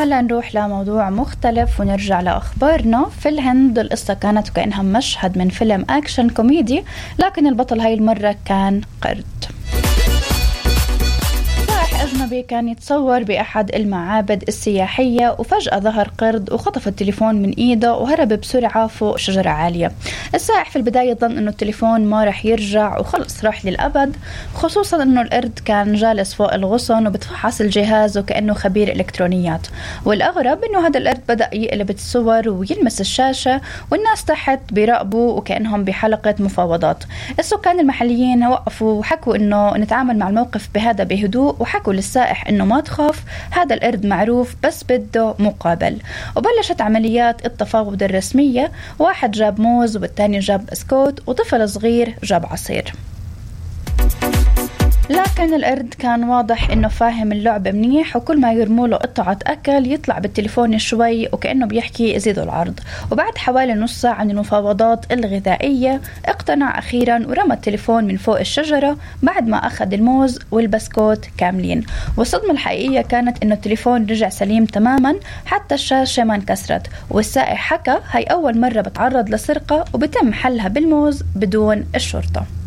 هلا نروح لموضوع مختلف ونرجع لأخبارنا. في الهند القصة كانت وكأنها مشهد من فيلم أكشن كوميدي، لكن البطل هاي المرة كان قرد. أجنبي كان يتصور بأحد المعابد السياحية وفجأة ظهر قرد وخطف التليفون من إيده وهرب بسرعة فوق شجرة عالية. السائح في البداية ظن أنه التليفون ما رح يرجع وخلص راح للأبد، خصوصا أنه القرد كان جالس فوق الغصن وبتفحص الجهاز وكأنه خبير إلكترونيات. والأغرب أنه هذا القرد بدأ يقلب الصور ويلمس الشاشة والناس تحت بيراقبوا وكأنهم بحلقة مفاوضات. السكان المحليين وقفوا وحكوا أنه نتعامل مع الموقف بهذا بهدوء، وحكوا للسائح انه ما تخاف، هذا القرد معروف بس بده مقابل. وبلشت عمليات التفاوض الرسمية، واحد جاب موز والتاني جاب بسكوت وطفل صغير جاب عصير. لكن القرد كان واضح انه فاهم اللعبة منيح، وكل ما يرموله قطعة اكل يطلع بالتليفون شوي وكأنه بيحكي زيدوا العرض. وبعد حوالي نص ساعة من المفاوضات الغذائية اقتنع اخيرا ورمى التليفون من فوق الشجرة بعد ما اخذ الموز والبسكوت كاملين. والصدمة الحقيقية كانت انه التليفون رجع سليم تماما، حتى الشاشة ما انكسرت. والسائح حكى هاي اول مرة بتعرض لسرقة وبتم حلها بالموز بدون الشرطة.